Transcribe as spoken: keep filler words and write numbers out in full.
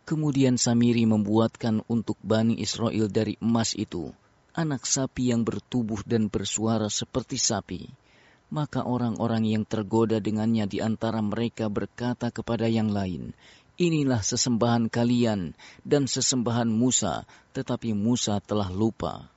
Kemudian Samiri membuatkan untuk Bani Israel dari emas itu anak sapi yang bertubuh dan bersuara seperti sapi. Maka orang-orang yang tergoda dengannya di antara mereka berkata kepada yang lain, "Inilah sesembahan kalian dan sesembahan Musa," tetapi Musa telah lupa.